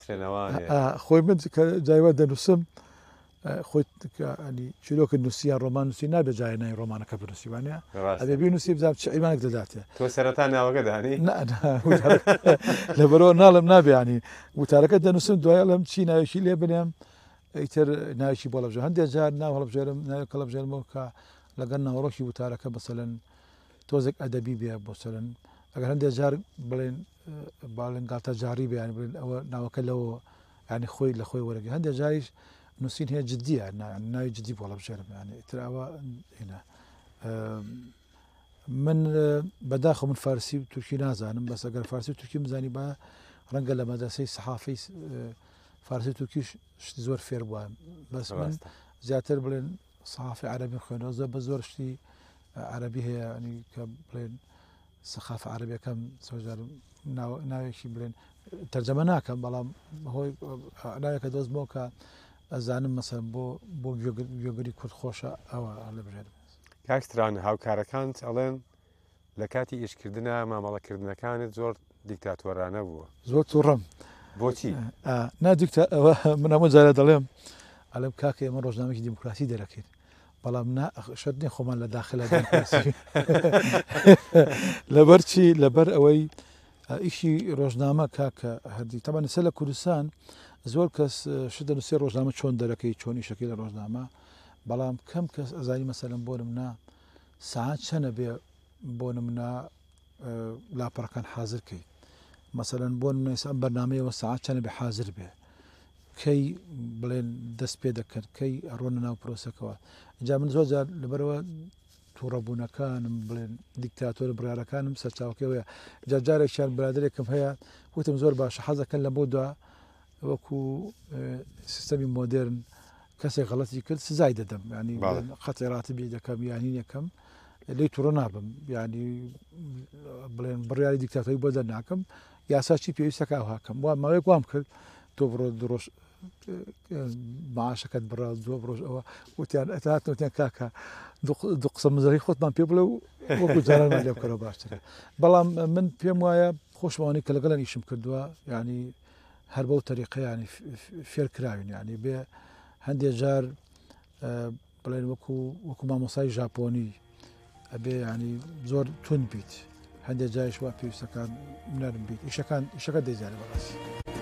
خۆی من جایوە دەنووسم خۆی ینی چیرۆکە نووسیان ڕۆمان نووسی نابێت جای نای ڕۆمانەکە بنووسیوانە ئەبێ بینووسی بزانام چ ئیمانێک دەداتێ تۆ سەرەتا ناوەکە دانی لەبەرەوە ناڵم نابێانی وتارەکە دەنووسم دوایە لەم چی ناوێکی لێ بنێم ئیتر ناوێکی بۆ لەبژێ هەندێک جار ناو هەڵبژێرم ناوێکە لەبژێرمەوە کە لەگەر ناوەڕۆکی وتارەکە بەسەلەن تۆزێک ئەدەبی بێ بۆ سەرن ئەگەر هەندێک جار بڵێن باڵێن گاتە جاری بیان بڵێن ئەوە ناوەکە لەوە ینی خۆی لە خۆی وەرەگە هەندێک جاریش نووسین هەیە جددیە ناوی جددی بۆ لەبژێرم ینی ئیتراوە هێنا من بەداخە من فارسی و تورکی نازانم بەس ئەگەر فارسی و تورکی بزانی بە ڕەنگە لە مەدرسەی سەحافەی فارسی تورکیش شتی زۆر فێر بووە بەس من زیاتر بڵێن سەحافی عەرەبی خوێنەوە زۆر بە زۆر شتی عەرەبی هەیە ینی کە بڵێن سەحافە عەرەبیەکەم سۆژار ناوێکی بڵێن تەرجەمە ناکەم بەڵام هۆی ناوێکە دۆزمەوە کە ئەزانم مەسەن بۆ گوێگری کورد خۆشە ئەوە لە بژێرم کاکستران هاوکارەکانت ئەڵێن لە کاتی ئیشکردنە مامەڵەکردنەکانت زۆر دیکتاتۆرانە بووە زۆر تووڕەم بۆچی نادیکتە ئەوە من هەموو جارە دەڵێم ئەلم کاکە ئێمە ڕۆژنامەی دیموکراسی دەرەکەین بەڵام شت نێ خۆمان لە داخلە لەبەرچی لەبەر ئەوەی ئیشی ڕۆژنامە کاکە هەردی تەمان سەر لە کوردستان زۆر کەس شت دەنووسێ ڕۆژنامە چۆن دەرەکەی چۆن ئیشەکەی لە ڕۆژنامە بەڵام کەم کەس ئەزانی مەسەلەن بۆ نمنا سەعات چەنە بێ بۆ نمنا لاپەڕەکان حازرکەیت مەسەلەن بۆ نمونە ئێستا ئەم بەرنامەیەوە سەعات چەنە بێ حازر بێ کەی بڵێن دەست پێ دەکرد کەی ئەڕۆنە ناو پرۆسەکەەوە اینجا من زۆر جار لەبەرەوە تووڕەبوونەکانم بڵێن دیکتاتۆر برارەکانم سەرچاوکەوەیە جارێکیان برادێکم هەیە وتم زۆر باشە حەزەکەن لە بۆ دوا وەکو سیستەمی مۆدرن کەسێک غەڵەتی کرد سزای دەدەم ینی خەتی ڕاتبی دەکەم یانی یەکەم لی تووڕە نابم ینی بڵێن بڕیاری دیکتاتۆری بۆ دەرناکەم یاساچی پێویستەکە ئەوهاکەم وا ماوەیەک وام کرد تۆ بڕۆ درۆژ معاشەکەت بڕا زۆ ڕۆژ ئەوە وتیان ئەتاتوتیان کاکە دو قسە مزەری خۆتمان پێ بڵێ و وەکو جارانمان لێ بکەرەوە باشترە بەڵام من پێم وایە خۆشمەوەی کە لەگەڵ ئیشم کردووە ینی هەر بەو تەریقەیانی فێرکراوین ینی بێ هەندێک جار بڵێن وەکو مامۆسای ژاپۆنی ئەبێ ینی زۆر تون بیت هەندێک جایش وا پێویستەکان نەرم بیت ئیشەکە دەیزانێ بەڕاستی